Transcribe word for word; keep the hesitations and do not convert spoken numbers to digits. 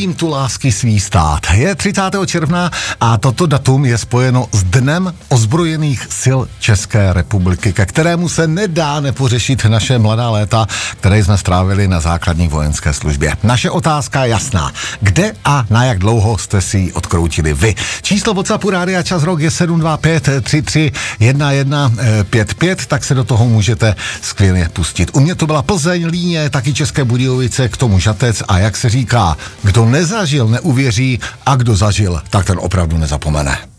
Budím tu lásky svý stát. Je třicátého června a toto datum je spojeno s Dnem ozbrojených sil České republiky, ke kterému se nedá nepořešit naše mladá léta, které jsme strávili na základní vojenské službě. Naše otázka je jasná. Kde a na jak dlouho jste si ji odkroutili vy? Číslo WhatsAppu Rádia Čas Rock je sedm dva pět tři tři jedna jedna pět pět, tak se do toho můžete skvěle pustit. U mě to byla Plzeň, Líně, taky České Budějovice, k tomu Žatec a jak se říká, kdo nezažil, neuvěří a kdo zažil, tak ten opravdu nezapomene.